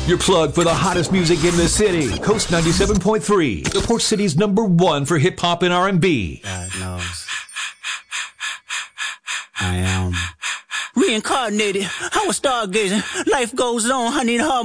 Your plug for the hottest music in the city. Coast 97.3, the Port City's #1 for hip-hop and R&B. God knows. I am reincarnated. I was stargazing. Life goes on, honey, and hard.